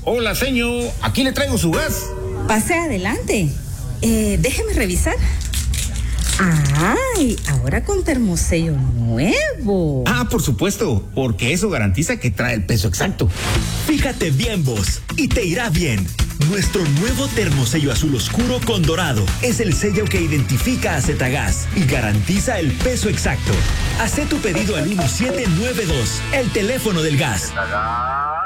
Hola, señor. Aquí le traigo su gas. Pase adelante. Déjeme revisar. ¡Ay! Ahora con termosello nuevo. Ah, por supuesto, porque eso garantiza que trae el peso exacto. Fíjate bien vos, y te irá bien. Nuestro nuevo termosello azul oscuro con dorado es el sello que identifica a Zetagas y garantiza el peso exacto. Haz tu pedido al 1792, el teléfono del gas.